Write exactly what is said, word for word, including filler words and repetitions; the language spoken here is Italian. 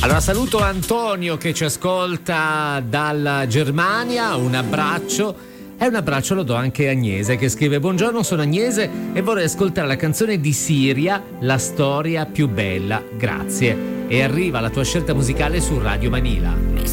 Allora saluto Antonio che ci ascolta dalla Germania, un abbraccio. E un abbraccio lo do anche a Agnese che scrive: buongiorno, sono Agnese e vorrei ascoltare la canzone di Siria, La storia più bella, grazie. E arriva la tua scelta musicale su Radio Manila.